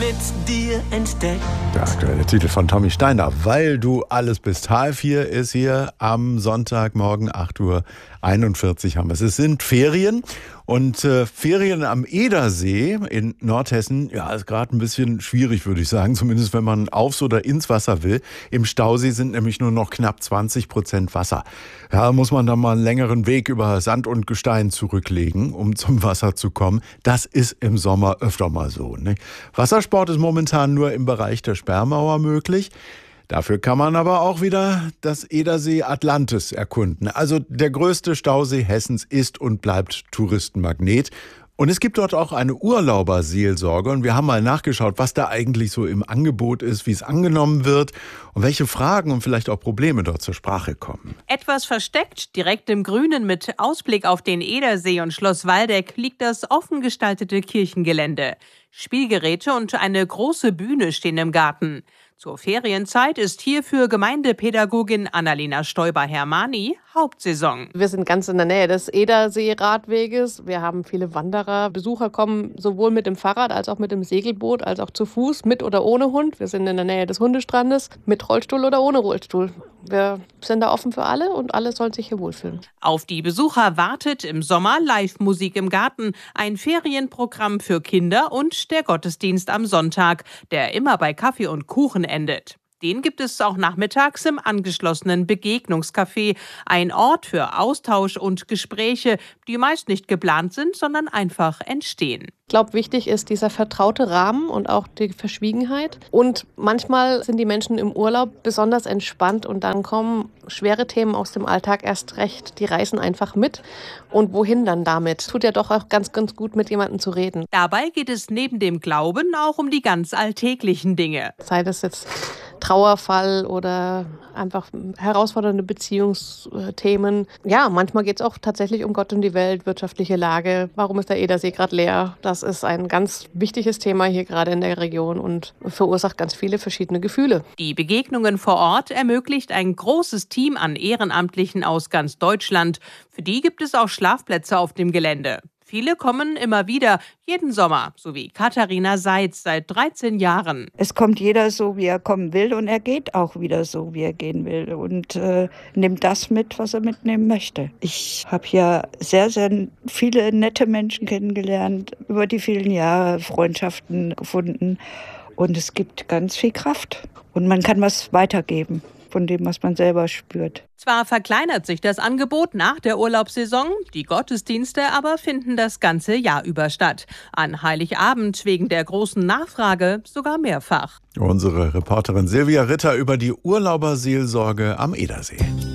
mit dir entdeckt. Der aktuelle Titel von Tommy Steiner, Weil du alles bist. H4 ist hier am Sonntagmorgen 8:41 Uhr haben wir es. Es sind Ferien und Ferien am Edersee in Nordhessen, ja, ist gerade ein bisschen schwierig, würde ich sagen, zumindest wenn man aufs oder ins Wasser will. Im Stausee sind nämlich nur noch knapp 20% Wasser. Ja, muss man dann mal einen längeren Weg über Sand und Gestein zurücklegen, um zum Wasser zu kommen. Das ist im Sommer öfter mal so, ne? Wassersport ist momentan nur im Bereich der Sperrmauer möglich. Dafür kann man aber auch wieder das Edersee Atlantis erkunden. Also der größte Stausee Hessens ist und bleibt Touristenmagnet. Und es gibt dort auch eine Urlauberseelsorge. Und wir haben mal nachgeschaut, was da eigentlich so im Angebot ist, wie es angenommen wird und welche Fragen und vielleicht auch Probleme dort zur Sprache kommen. Etwas versteckt, direkt im Grünen mit Ausblick auf den Edersee und Schloss Waldeck liegt das offen gestaltete Kirchengelände. Spielgeräte und eine große Bühne stehen im Garten. Zur Ferienzeit ist hier für Gemeindepädagogin Annalena Stoiber-Hermani Hauptsaison. Wir sind ganz in der Nähe des Edersee-Radweges. Wir haben viele Wanderer. Besucher kommen sowohl mit dem Fahrrad als auch mit dem Segelboot, als auch zu Fuß, mit oder ohne Hund. Wir sind in der Nähe des Hundestrandes, mit Rollstuhl oder ohne Rollstuhl. Wir sind da offen für alle und alle sollen sich hier wohlfühlen. Auf die Besucher wartet im Sommer Live-Musik im Garten, ein Ferienprogramm für Kinder und der Gottesdienst am Sonntag, der immer bei Kaffee und Kuchen endet. Den gibt es auch nachmittags im angeschlossenen Begegnungscafé, ein Ort für Austausch und Gespräche, die meist nicht geplant sind, sondern einfach entstehen. Ich glaube, wichtig ist dieser vertraute Rahmen und auch die Verschwiegenheit. Und manchmal sind die Menschen im Urlaub besonders entspannt und dann kommen schwere Themen aus dem Alltag erst recht. Die reißen einfach mit. Und wohin dann damit? Tut ja doch auch ganz, ganz gut, mit jemandem zu reden. Dabei geht es neben dem Glauben auch um die ganz alltäglichen Dinge. Sei das jetzt Trauerfall oder einfach herausfordernde Beziehungsthemen. Ja, manchmal geht es auch tatsächlich um Gott und die Welt, wirtschaftliche Lage. Warum ist der Edersee gerade leer? Das ist ein ganz wichtiges Thema hier gerade in der Region und verursacht ganz viele verschiedene Gefühle. Die Begegnungen vor Ort ermöglicht ein großes Team an Ehrenamtlichen aus ganz Deutschland. Für die gibt es auch Schlafplätze auf dem Gelände. Viele kommen immer wieder, jeden Sommer, so wie Katharina Seitz seit 13 Jahren. Es kommt jeder so, wie er kommen will und er geht auch wieder so, wie er gehen will und nimmt das mit, was er mitnehmen möchte. Ich habe hier sehr, sehr viele nette Menschen kennengelernt, über die vielen Jahre Freundschaften gefunden und es gibt ganz viel Kraft und man kann was weitergeben von dem, was man selber spürt. Zwar verkleinert sich das Angebot nach der Urlaubssaison, die Gottesdienste aber finden das ganze Jahr über statt. An Heiligabend wegen der großen Nachfrage sogar mehrfach. Unsere Reporterin Silvia Ritter über die Urlauberseelsorge am Edersee.